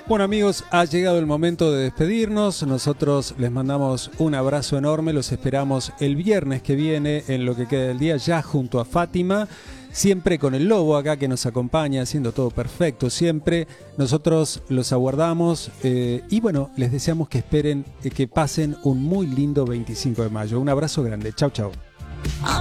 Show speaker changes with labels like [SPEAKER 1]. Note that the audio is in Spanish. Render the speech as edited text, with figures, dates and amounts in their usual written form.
[SPEAKER 1] Bueno amigos, ha llegado el momento de despedirnos. Nosotros les mandamos un abrazo enorme. Los esperamos el viernes que viene en lo que queda del día, ya junto a Fátima. Siempre con el Lobo acá que nos acompaña, haciendo todo perfecto siempre. Nosotros los aguardamos y bueno, les deseamos que esperen, que pasen un muy lindo 25 de mayo. Un abrazo grande. Chau, chau.